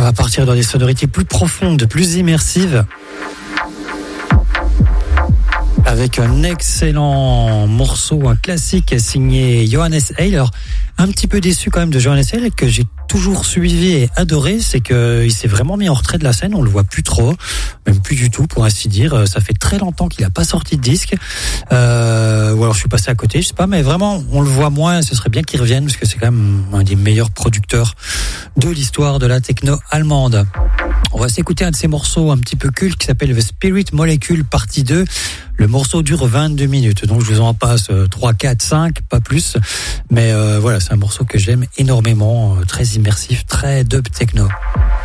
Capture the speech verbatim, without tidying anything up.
va partir dans des sonorités plus profondes, plus immersives, avec un excellent morceau, un classique signé Johannes Heil. Alors, un petit peu déçu quand même de Johannes Heil, que j'ai toujours suivi et adoré, c'est qu'il s'est vraiment mis en retrait de la scène, on le voit plus trop, même plus du tout pour ainsi dire. Ça fait très longtemps qu'il a pas sorti de disque, euh, ou alors je suis passé à côté, je sais pas, mais vraiment on le voit moins. Ce serait bien qu'il revienne parce que c'est quand même un des meilleurs producteurs de l'histoire de la techno allemande. On va s'écouter un de ses morceaux un petit peu cultes qui s'appelle The Spirit Molecule partie deux. Le morceau dure vingt-deux minutes, donc je vous en passe trois, quatre, cinq, pas plus. Mais euh, voilà, c'est un morceau que j'aime énormément, très immersif, très dub techno.